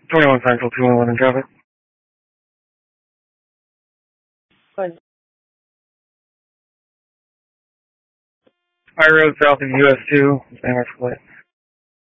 21 Central, 211 in traffic. Fine. High Road south of US 2, standard flight.